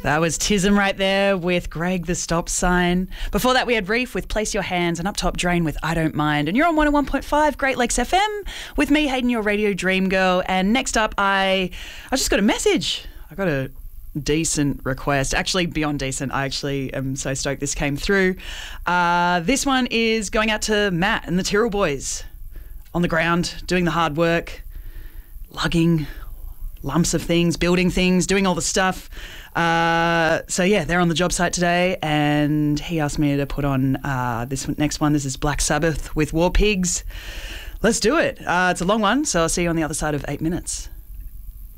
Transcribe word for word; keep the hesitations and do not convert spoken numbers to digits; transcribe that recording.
That was Tism right there with Greg the Stop Sign. Before that, we had Reef with Place Your Hands and Up Top Drain with I Don't Mind. And you're on one oh one point five Great Lakes F M with me, Hayden, your radio dream girl. And next up, I I just got a message. I got a decent request. Actually, beyond decent. I actually am so stoked this came through. Uh, this one is going out to Matt and the Tyrrell boys on the ground, doing the hard work, lugging lumps of things, building things, doing all the stuff. Uh, so yeah, they're on the job site today, and he asked me to put on uh, this next one. This is Black Sabbath with War Pigs. Let's do it. Uh, it's a long one, so I'll see you on the other side of eight minutes.